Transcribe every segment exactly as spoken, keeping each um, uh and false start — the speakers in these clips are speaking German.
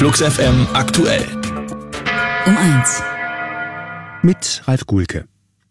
Flux F M aktuell. Um eins. Mit Ralf Gulke.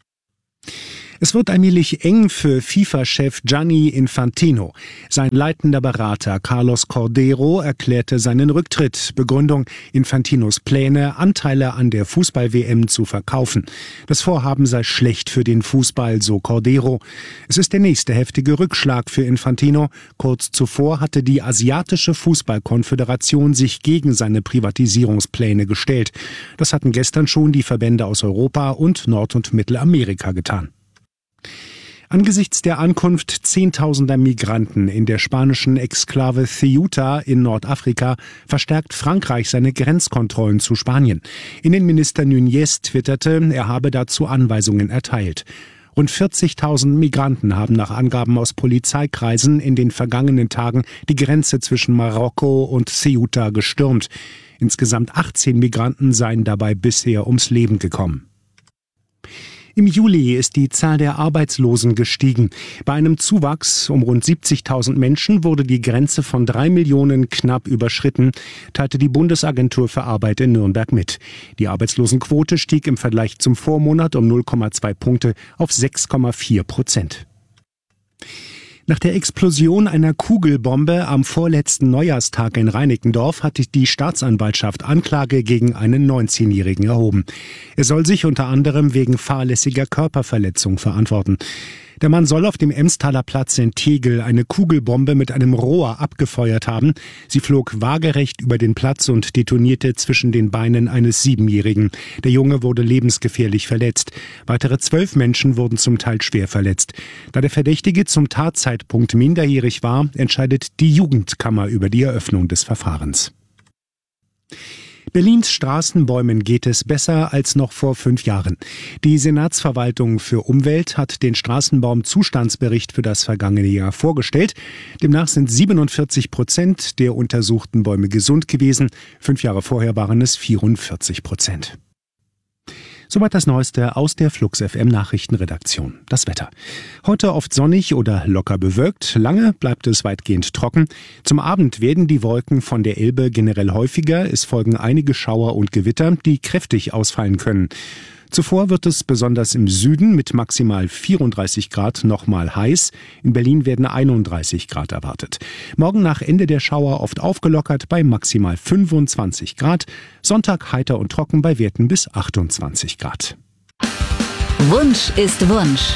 Es wird allmählich eng für FIFA-Chef Gianni Infantino. Sein leitender Berater Carlos Cordeiro erklärte seinen Rücktritt. Begründung: Infantinos Pläne, Anteile an der Fußball-W M zu verkaufen. Das Vorhaben sei schlecht für den Fußball, so Cordeiro. Es ist der nächste heftige Rückschlag für Infantino. Kurz zuvor hatte die Asiatische Fußballkonföderation sich gegen seine Privatisierungspläne gestellt. Das hatten gestern schon die Verbände aus Europa und Nord- und Mittelamerika getan. Angesichts der Ankunft zehntausender Migranten in der spanischen Exklave Ceuta in Nordafrika verstärkt Frankreich seine Grenzkontrollen zu Spanien. Innenminister Núñez twitterte, er habe dazu Anweisungen erteilt. Rund vierzigtausend Migranten haben nach Angaben aus Polizeikreisen in den vergangenen Tagen die Grenze zwischen Marokko und Ceuta gestürmt. Insgesamt achtzehn Migranten seien dabei bisher ums Leben gekommen. Im Juli ist die Zahl der Arbeitslosen gestiegen. Bei einem Zuwachs um rund siebzigtausend Menschen wurde die Grenze von drei Millionen knapp überschritten, teilte die Bundesagentur für Arbeit in Nürnberg mit. Die Arbeitslosenquote stieg im Vergleich zum Vormonat um null Komma zwei Punkte auf sechs Komma vier Prozent. Nach der Explosion einer Kugelbombe am vorletzten Neujahrstag in Reinickendorf hat die Staatsanwaltschaft Anklage gegen einen neunzehnjährigen erhoben. Er soll sich unter anderem wegen fahrlässiger Körperverletzung verantworten. Der Mann soll auf dem Emstaler Platz in Tegel eine Kugelbombe mit einem Rohr abgefeuert haben. Sie flog waagerecht über den Platz und detonierte zwischen den Beinen eines Siebenjährigen. Der Junge wurde lebensgefährlich verletzt. Weitere zwölf Menschen wurden zum Teil schwer verletzt. Da der Verdächtige zum Tatzeitpunkt minderjährig war, entscheidet die Jugendkammer über die Eröffnung des Verfahrens. Berlins Straßenbäumen geht es besser als noch vor fünf Jahren. Die Senatsverwaltung für Umwelt hat den Straßenbaumzustandsbericht für das vergangene Jahr vorgestellt. Demnach sind siebenundvierzig Prozent der untersuchten Bäume gesund gewesen. Fünf Jahre vorher waren es vierundvierzig Prozent. Soweit das Neueste aus der Flux F M Nachrichtenredaktion. Das Wetter. Heute oft sonnig oder locker bewölkt. Lange bleibt es weitgehend trocken. Zum Abend werden die Wolken von der Elbe generell häufiger. Es folgen einige Schauer und Gewitter, die kräftig ausfallen können. Zuvor wird es besonders im Süden mit maximal vierunddreißig Grad nochmal heiß. In Berlin werden einunddreißig Grad erwartet. Morgen nach Ende der Schauer oft aufgelockert bei maximal fünfundzwanzig Grad. Sonntag heiter und trocken bei Werten bis achtundzwanzig Grad. Wunsch ist Wunsch.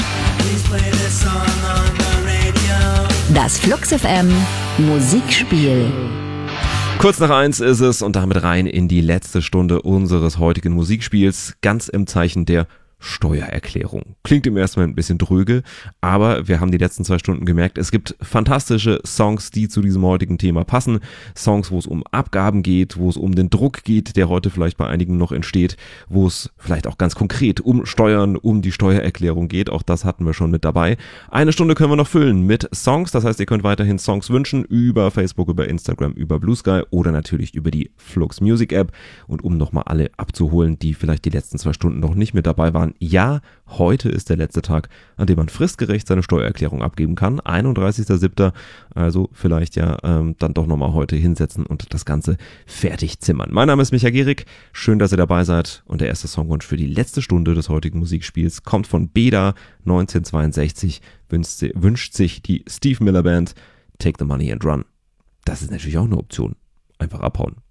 Das Flux F M Musikspiel. Kurz nach eins ist es und damit rein in die letzte Stunde unseres heutigen Musikspiels, ganz im Zeichen der Steuererklärung. Klingt im ersten Mal ein bisschen dröge, aber wir haben die letzten zwei Stunden gemerkt, es gibt fantastische Songs, die zu diesem heutigen Thema passen. Songs, wo es um Abgaben geht, wo es um den Druck geht, der heute vielleicht bei einigen noch entsteht, wo es vielleicht auch ganz konkret um Steuern, um die Steuererklärung geht. Auch das hatten wir schon mit dabei. Eine Stunde können wir noch füllen mit Songs. Das heißt, ihr könnt weiterhin Songs wünschen über Facebook, über Instagram, über Blue Sky oder natürlich über die Flux Music App. Und um nochmal alle abzuholen, die vielleicht die letzten zwei Stunden noch nicht mit dabei waren, ja, heute ist der letzte Tag, an dem man fristgerecht seine Steuererklärung abgeben kann. einunddreißigster siebter Also vielleicht ja ähm, dann doch nochmal heute hinsetzen und das Ganze fertig zimmern. Mein Name ist Micha Gehrig. Schön, dass ihr dabei seid. Und der erste Songwunsch für die letzte Stunde des heutigen Musikspiels kommt von Beda neunzehnhundertzweiundsechzig. Wünscht, wünscht sich die Steve Miller Band Take the Money and Run. Das ist natürlich auch eine Option. Einfach abhauen.